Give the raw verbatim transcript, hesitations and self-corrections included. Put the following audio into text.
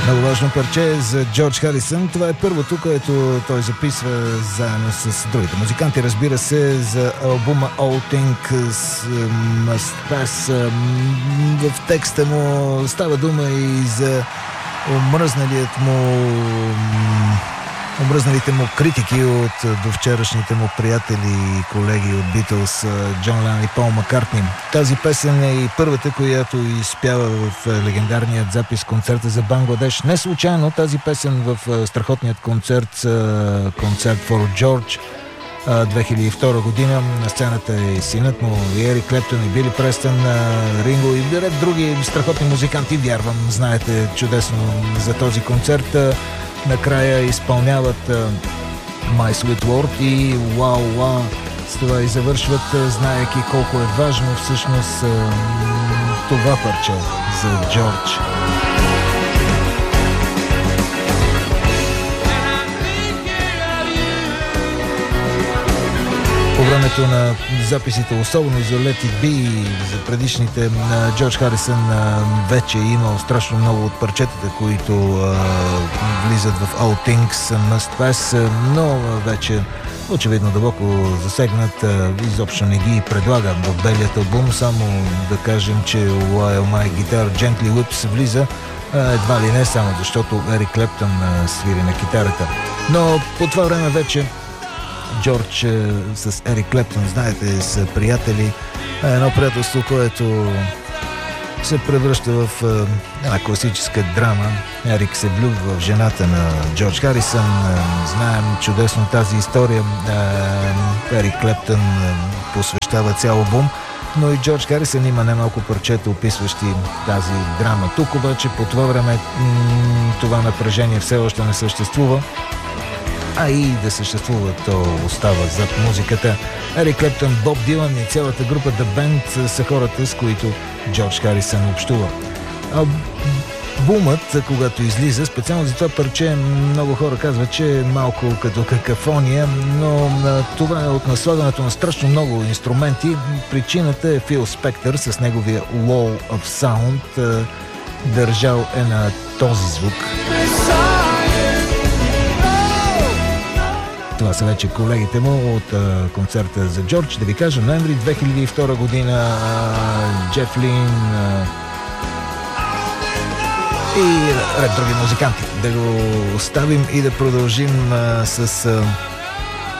Много важно парче за Джордж Харисън. Това е първото, което той записва заедно с другите музиканти. Разбира се, за албума All Things Must Pass. В текста му става дума и за омръзналият му омръзналите му критики от довчерашните му приятели и колеги от Beatles, Джон Ленън и Пол Маккартни. Тази песен е и първата, която изпява в легендарният запис концерта за Бангладеш. Не случайно тази песен в страхотният концерт, концерт for George две хиляди и втора година. На сцената е синът му, и Ерик Клептън, и Били Престън, Ринго и ред други страхотни музиканти. Вярвам, знаете чудесно за този концерт. Накрая изпълняват uh, My Sweet Lord и Wow Wow. С това и завършват, знаейки колко е важно всъщност uh, това парче за Джордж. По времето на записите, особено за Let It Be и за предишните, Джордж Харисън вече е имал страшно много от парчетата, които а, влизат в All Things Must Pass, но вече очевидно дълбоко засегнат, а, изобщо не ги предлага в белият албум. Само да кажем, че While My Guitar Gently Whips влиза, а, едва ли не само защото Ерик Клептън а, свири на китарата. Но по това време вече Джордж е, с Ерик Клептън, знаете, са приятели. Едно приятелство, което се превръща в е, една класическа драма. Ерик се влюбва в жената на Джордж Харисън. Е, знаем чудесно тази история. Е, Ерик Клептън е, посвещава цял албум, но и Джордж Харисън има немалко парчета, описващи тази драма. Тук обаче по това време м- това напрежение все още не съществува. А и да съществува, то остава зад музиката. Ерик Клептън, Боб Дилан и цялата група The Band са хората, с които Джордж Харисън общува. Албумът, когато излиза, специално за това парче, много хора казват, че е малко като какафония, но това е от наслагането на страшно много инструменти. Причината е Фил Спектър с неговия Wall of Sound. Държал е на този звук. Това са вече колегите му от а, концерта за Джордж. Да ви кажа, ноември две хиляди и втора година, а, Джеф Лин а, и ред други музиканти. Да го оставим и да продължим а, с... А,